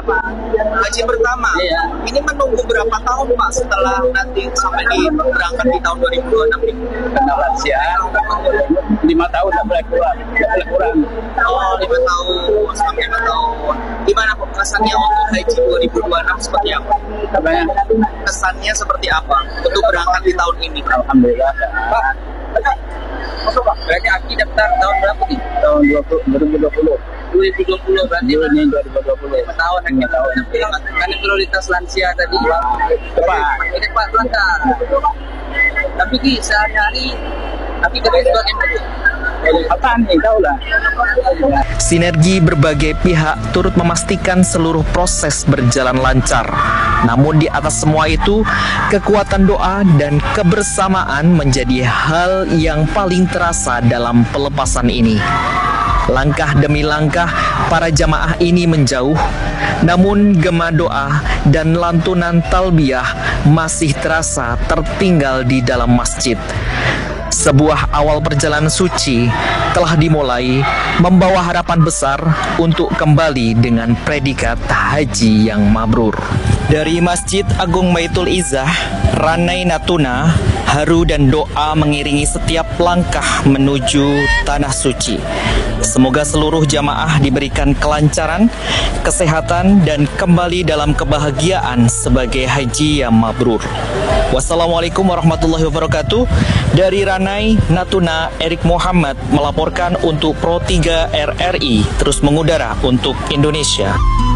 Haji pertama. Iya. Ini menunggu berapa tahun Pak setelah nanti sampai berangkat di tahun 2026 ini? Karena lansia 5 tahun tak boleh kurang. Oh, 5 tahun. Sampai 5 tahun. Gimana kesannya untuk Haji 2026 seperti apa? Kesannya seperti apa untuk berangkat di tahun ini? Alhamdulillah. Pak, berarti Aki daftar tahun berapa nih? Tahun 2020. 2020 berarti Juni 2020. 5 tahun. Kan prioritas lansia tadi. Cepat. Ini Pak langkah. Tapi Ki sehari-hari Aki kerja sebagai Apaan nih? Tahu lah. Sinergi berbagai pihak turut memastikan seluruh proses berjalan lancar. Namun di atas semua itu, kekuatan doa dan kebersamaan menjadi hal yang paling terasa dalam pelepasan ini. Langkah demi langkah, para jamaah ini menjauh, namun gema doa dan lantunan talbiyah masih terasa tertinggal di dalam masjid. Sebuah awal perjalanan suci telah dimulai, membawa harapan besar untuk kembali dengan predikat haji yang mabrur. Dari Masjid Agung Baitul Izzah, Ranai Natuna, haru dan doa mengiringi setiap langkah menuju tanah suci. Semoga seluruh jamaah diberikan kelancaran, kesehatan, dan kembali dalam kebahagiaan sebagai haji yang mabrur. Wassalamualaikum warahmatullahi wabarakatuh. Dari Ranai Natuna, Erik Muhammad melaporkan untuk Pro 3 RRI, terus mengudara untuk Indonesia.